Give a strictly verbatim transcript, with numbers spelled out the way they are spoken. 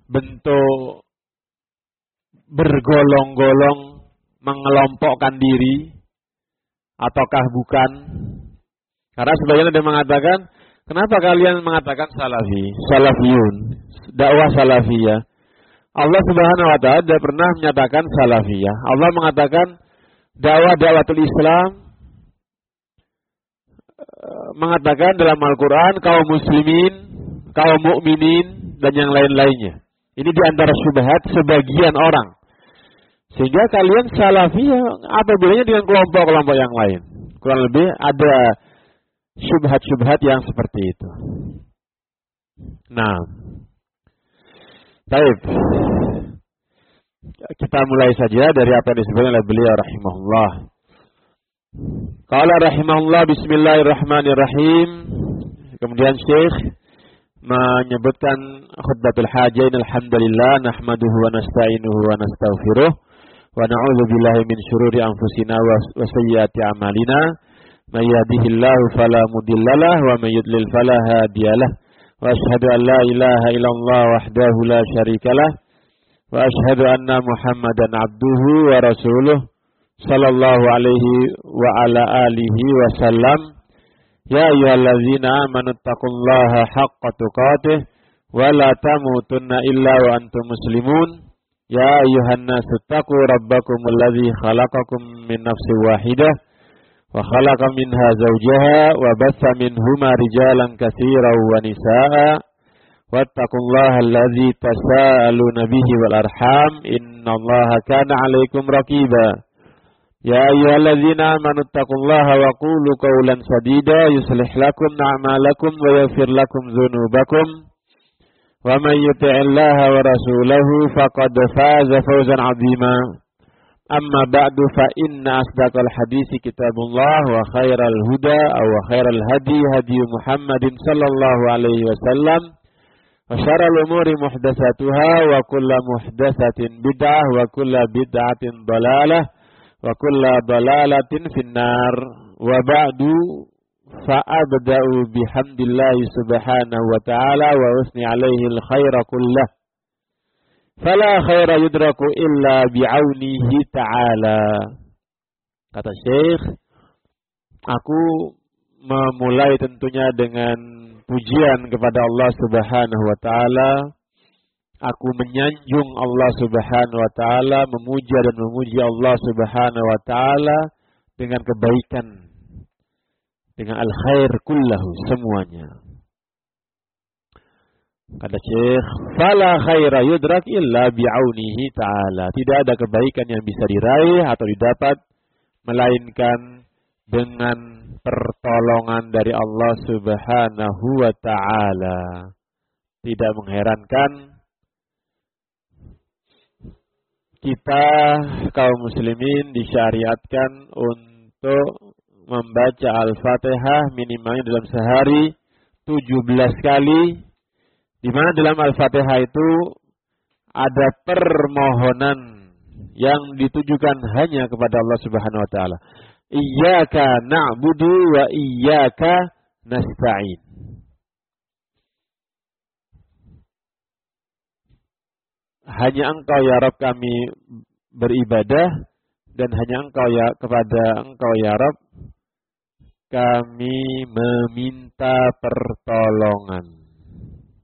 bentuk bergolong-golong mengelompokkan diri ataukah bukan? Karena sebagian ada yang mengatakan, kenapa kalian mengatakan salafi, salafiyun, dakwah salafiyah? Allah Subhanahu wa taala tidak pernah menyatakan salafiyah. Allah mengatakan dakwah dakwatul Islam, mengatakan dalam Al-Qur'an kaum muslimin, kaum mukminin dan yang lain-lainnya. Ini di antara syubhat sebagian orang. Sehingga kalian salafiyah apa bedanya dengan kelompok-kelompok yang lain? Kurang lebih ada syubhat-syubhat yang seperti itu. Nah, baik. Kita mulai saja dari apa yang disebutkan oleh beliau rahimahullah. Qala rahimahullah bismillahirrahmanirrahim. Kemudian Syekh menyebutkan khutbatul hajain alhamdulillah nahmaduhu wa nasta'inuhu wa nastaghfiruh wa na'udzu billahi min syururi anfusina wa sayyiati a'malina may yahdihillahu fala mudhillalah wa may yudlil fala hadiyalah wa asyhadu an la ilaha illallah wahdahu la syarikalah wa asyhadu anna muhammadan abduhu wa rasuluh sallallahu alaihi wa ala alihi wa sallam. Ya ayyuhallazina amanu taqullaha haqqa tuqatih wa la tamutunna illa wa antum muslimun. Ya ayyuhan nasu taqu rabbakumul ladzi khalaqakum min nafsin wahidah wa khalaqa minha zawjaha wa bassa minhuma rijalan katsiran wa nisaa'a wattaqullaha alladzi tasaaluna bihi wal arham innallaha kana 'alaikum raqiba. Ya ayyuhallazina amanu taqullaha wa qulu qawlan sadida yuslih lakum a'malakum wa yaghfir lakum dzunubakum wa may yuti'illaha wa rasulahu faqad faza fawzan 'azima. Amma ba'du fa inna asdaqal haditsi kitabullah wa khairal huda aw khairal hadi hadi Muhammadin sallallahu alaihi wasallam wa syarrul umuri muhdatsatuha wa kullu muhdatsatin bid'ah wa kullu bid'atin dhalalah wa kullu dalalatin finnar. Wa ba'du fa abda'u bihamdillahi subhanahu wa ta'ala wa usni alaihi alkhaira kullah fala khaira yudraku illa bi'aunihi ta'ala. Kata Syekh, aku memulai tentunya dengan pujian kepada Allah Subhanahu wa taala. Aku menyanjung Allah Subhanahu wa taala, memuja dan memuji Allah Subhanahu wa taala dengan kebaikan, dengan al-khair kullahu, semuanya. Kata Syekh, fala khaira yudrak illa bi'aunihi ta'ala. Tidak ada kebaikan yang bisa diraih atau didapat melainkan dengan pertolongan dari Allah Subhanahu wa taala. Tidak mengherankan kita kaum muslimin disyariatkan untuk membaca Al-Fatihah minimalnya dalam sehari tujuh belas kali, di mana dalam Al-Fatihah itu ada permohonan yang ditujukan hanya kepada Allah Subhanahu wa taala. Iyyaka na'budu wa iyyaka nasta'in. Hanya Engkau ya Rabb kami beribadah, dan hanya Engkau ya kepada Engkau ya Rabb kami meminta pertolongan.